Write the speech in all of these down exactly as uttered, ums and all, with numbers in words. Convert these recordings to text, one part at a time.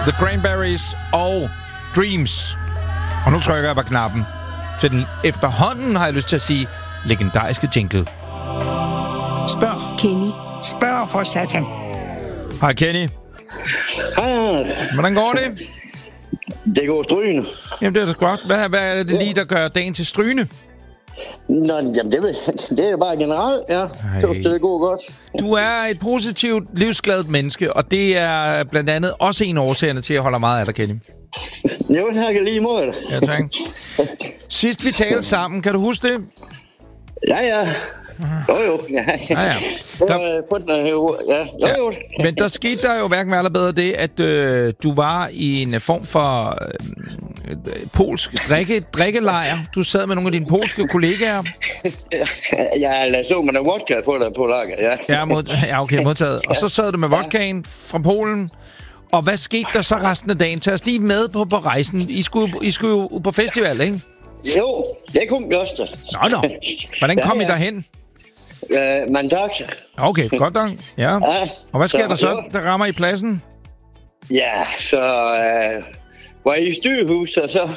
The Cranberries og Dreams. Og nu trykker jeg på knappen til den efterhånden, har jeg lyst til at sige, legendariske jingle. Spørg Kenny. Spørg for satan. Hej Kenny. Hej. Hvordan går det? Det går strygende. Jamen det er da godt. Hvad, hvad er det lige, der gør dagen til strygende? Nå, jamen det, det er jo bare generelt, ja. Det, det går godt. Du er et positivt, livsgladt menneske, og det er blandt andet også en af årsagerne til, at jeg holder meget af dig, Kenny. Jo, tak lige imod det. Ja, tak. Sidst vi talte sammen, kan du huske det? Ja, ja. Jo, jo. Ja, ja. ja, ja. Der, ja, jo, jo. Ja. Men der skete der jo hverken med allerede det, at øh, du var i en form for øh, polsk drikke, drikkelejr. Du sad med nogle af dine polske kollegaer. Ja, lad så med en vodka for dig på lager, ja. Ja, mod, ja, okay, modtaget. Og så sad du med vodkaen fra Polen. Og hvad skete der så resten af dagen? Tag os lige med på, på rejsen. I skulle, I skulle jo på festival, ikke? Jo, det kom vi også. Nå, nå. Hvordan kom ja, ja. I derhen? Uh, man tak. Okay, godt nok. Ja. ja. Og hvad sker så, der så, jo. Der rammer I pladsen? Ja, så uh, var I i styrehus, og så...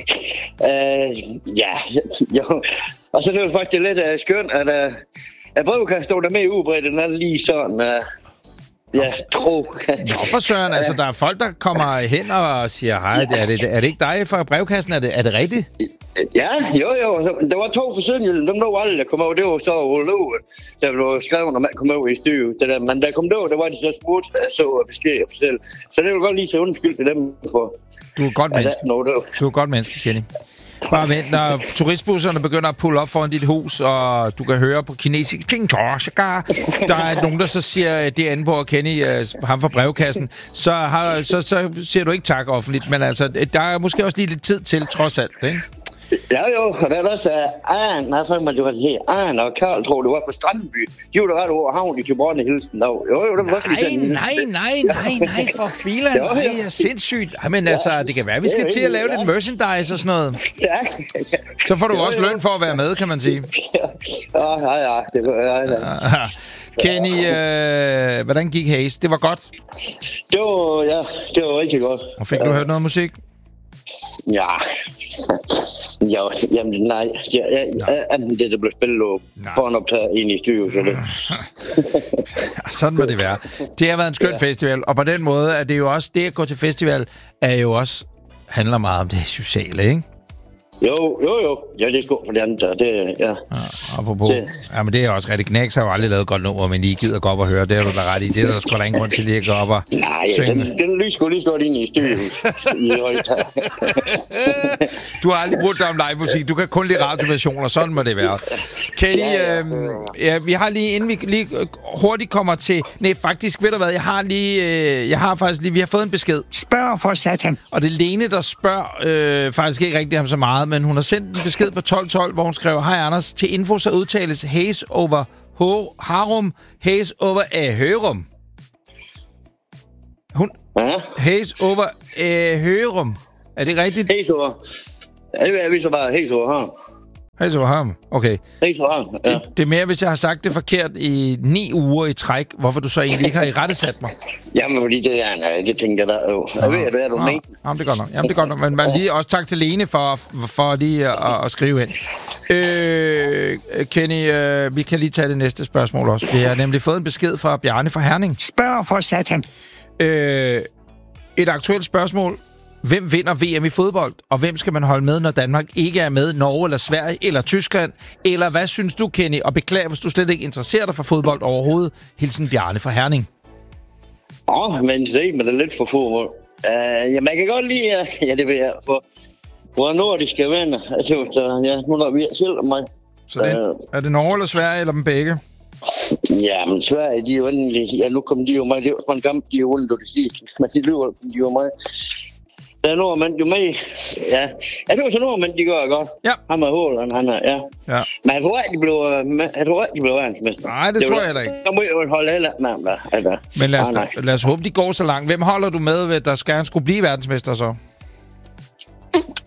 uh, ja, jo. Og så det var faktisk lidt uh, skønt, at uh, at brevkassen stod der med udbredt, den er lige sådan... Uh, Ja, tro. Nå, for søren, altså, der er folk, der kommer hen og siger, hej, er det, er det ikke dig fra brevkassen? Er det, er det rigtigt? Ja, jo, jo. Der var to for Sønderjylland, dem lå aldrig, der kom over. Det var så Olo, der blev skrevet, når man kom over i styret. Men der kom der, der var de så smurt, så besked for selv. Så det vil godt lige så undskyld til dem for... Du er godt menneske. Du er godt menneske, Kenny. Bare vent, når turistbusserne begynder at pulle op foran dit hus, og du kan høre på kinesisk, der er nogen, der så siger det andet på, at Kenny, ham fra brevkassen, så, har, så, så siger du ikke tak offentligt, men altså, der er måske også lige lidt tid til, trods alt, ikke? Ja, jo, og der er også Arne, nej, for mig, det var det her, Arne og Karl, tror det var fra Strandby. De var der ret over havn i Thyborøn Hilsen. Jo, jo, det var også lige sådan. Nej, nej, nej, nej, for filan, nej, det er sindssygt. Men altså, det kan være, vi skal til at lave lidt merchandise og sådan noget. Ja. Så får du også løn for at være med, kan man sige. Ja, ja, ja, det var, ja, ja. Kenny, øh, hvordan gik Haze? Det var godt? Det var, ja, det var rigtig godt. Og fik du hørt noget musik? Ja, ja, jamen nej, ja, ja, ja, det der blev spillet og pornoptaget ind i styret, så det. Sådan må det være. Det har været en skøn ja. festival, og på den måde er det jo også, det at gå til festival, er jo også, handler meget om det sociale, ikke? Jo, jo, jo. Ja, det er sgu for det andet. Det, ja. Ja, apropos. Det. Ja, men det er også rigtigt. Knæks har jo aldrig lavet godt nummer, men lige gider gå op og høre. Det er du da ret i. Det er der sgu da ingen grund til lige at gå op og nej, ja, den, den lys skulle lige godt ind i styret. Du har aldrig brugt dig om live musik. Du kan kun lide radioversioner. Sådan må det være. Kenny, ja, ja. Øh, ja, vi har lige, inden vi lige hurtigt kommer til... Nej, faktisk, ved du hvad, jeg har lige... Øh, jeg har faktisk lige... Vi har fået en besked. Spørg for satan. Og det er Lene, der spørger øh, faktisk ikke rigtig ham så meget, men hun har sendt en besked på tolv tolv, hvor hun skriver, hej Anders, til info så udtales Haze over Ho- Harum, Haze over Ahørum. Hun... Ja? Haze over Ahørum. Er det rigtigt? Haze over... Ja, det er vi så bare Haze over Harum. Haze over Harum, okay. Haze over Harum, ja. Det, det er mere, hvis jeg har sagt det forkert i ni uger i træk, hvorfor du så egentlig ikke har i rette sat mig. Jamen, fordi det er, nej, det tænker jeg der jo. Jeg ved, hvad du mener. Jamen, det er godt nok. Jamen, det er godt nok. Men man lige også tak til Lene for, for lige at, at skrive ind. Øh, Kenny, øh, vi kan lige tage det næste spørgsmål også. Vi har nemlig fået en besked fra Bjarne fra Herning. Spørg for satan. Øh, et aktuelt spørgsmål. Hvem vinder V M i fodbold, og hvem skal man holde med, når Danmark ikke er med? Norge eller Sverige eller Tyskland? Eller hvad synes du, Kenny? Og beklager, hvis du slet ikke interesserer dig for fodbold overhovedet. Hilsen Bjarne fra Herning. Åh, oh, men det er med det lidt for fodbold. Uh, ja, man kan godt lide, uh, ja, det ved jeg, for vores nordiske venner. Altså, uh, ja, nu er vi selv mig. Så det, uh, er det Norge eller Sverige, eller dem begge? Ja, men Sverige, de er jo endelig... Ja, nu kommer de jo mig. Det var fra en kamp, de er jo rundt, og det siger. Men de løber, de er jo mig. Der er nordmænd jo med. Ja, ja det var så nordmænd, de gør godt. Ja. Han er Håland, han er, ja. Ja. Men jeg tror ikke, de blev, jeg tror ikke, de blev verdensmester. Nej, det, det tror jeg heller ikke. Der må jo holde heller med ham der. Altså. Men lad os, ah, lad os håbe, de går så langt. Hvem holder du med, ved, der skal skulle blive verdensmester så?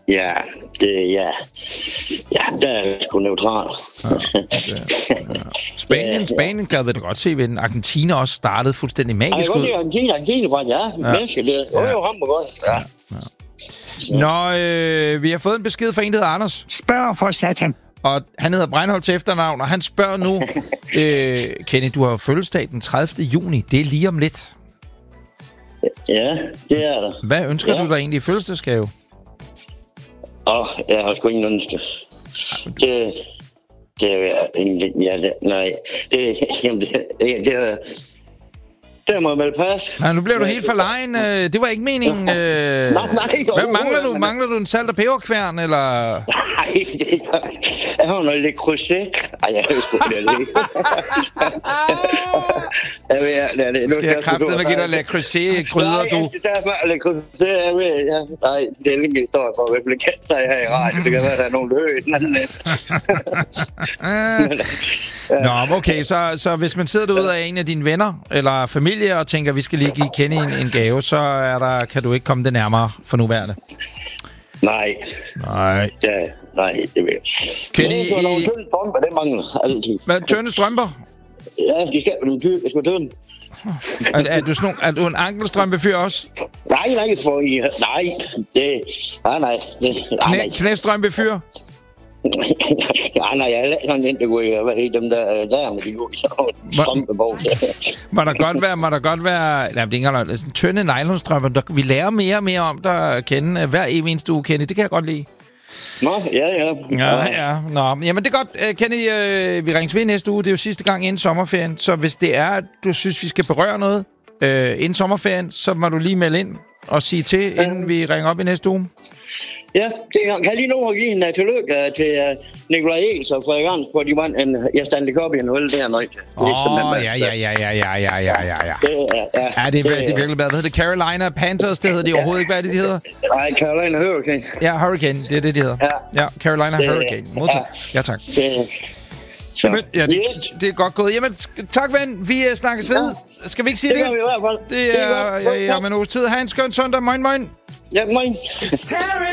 Ja, det, ja. Ja, der er jeg sgu neutral. Ja, det, ja. Spanien, Spanien gad vi da godt se, ved Argentina også startede fuldstændig magisk ud. Jeg kan godt lide Argentina, Argentina, fra, ja. ja. Menneske, det er ja. jo hammer godt. Ja. ja. Nå, øh, vi har fået en besked fra en, der hedder Anders. Spørg for satan. Og han hedder Breinholt til efternavn, og han spørger nu, øh, Kenny, du har jo fødselsdag den tredivte juni. Det er lige om lidt. Ja, det er der. Hvad ønsker ja. du dig egentlig i fødselsdagsgave? Åh, oh, jeg har sgu ingen ønsker. Det... Det er... Ja, det, nej. Det... Jamen, det... Det, det Det må vel passe. Nej, nu bliver du helt forlegen. Det var ikke meningen. nej, nej. Hvad mangler du? Mangler du en salt- og peberkværn, eller? Nej, det er... Jeg har noget Le Creuset. Ej, jeg har sgu det ikke. Jeg ved, jeg... Det, skal jeg kraftedeme give dig Le Creuset krydder, du? Nej, det er bare Le Creuset. Jeg ved, jeg... Nej, det er ikke en historie for, at vi bliver kendt sig her i radio. Det kan være, der er nogen løb i den anden net. Nå, okay. Så, så hvis man sidder derude af en af dine venner, eller familie, og tænker, at vi skal lige give Kenny en, en gave, så er der, kan du ikke komme det nærmere for nuværende. Nej. Nej. Ja, nej, det vil jeg. Kenny... Det er nogle tynde strømper, det mangler altid. Hvad, tynde strømper? Ja, de skal være tynde. Det skal være tynde. Er, er, du sådan, er du en ankelstrømpefyr også? Nej, nej, for I... Nej, det... Nej, nej. Det, Knæ, nej. Knæstrømpefyr? Ja, nej, jeg er sådan en, der går i dem der, der med de går i strømpebog. Må der godt være, må der godt være, nej, det er ikke sådan tynde nylonstrømper. Vi lærer mere og mere om dig at kende hver eneste uge, Kenny. Det kan jeg godt lide. Nå, ja, ja. Ja, ja. Nå, jamen det er godt, Kenny. Øh, vi ringes ved næste uge. Det er jo sidste gang inden sommerferien. Så hvis det er, at du synes, vi skal berøre noget øh, inden sommerferien, så må du lige melde ind og sige til, inden ja. vi ringer op i næste uge. Ja, det kan jeg lige nå at give en uh, tillykke uh, til uh, Nikolaj Eels og Frederik Arns, hvor de vandt en uh, Stanley Cup i en hul der nøjt. Åh, oh, ja, ja, ja, ja, ja, ja, ja, ja. Det er, ja. Ja, det er, det, det er virkelig bedre. Hvad hedder det? Carolina Panthers, det hedder de ja. overhovedet ikke, hvad er det, de hedder? Nej, Carolina Hurricane. Ja, Hurricane, det er det, de hedder. Ja, ja Carolina det, Hurricane. Modtaget. Ja, ja tak. Det, så. Jamen, ja, det, det er godt gået. Jamen, tak, ven. Vi uh, snakkes ved. Skal vi ikke sige det? Det gør vi i hvert fald. Det er, ja, ja, men uges tid. Ha' en skøn søndag. Moin, moin. Ja, moin.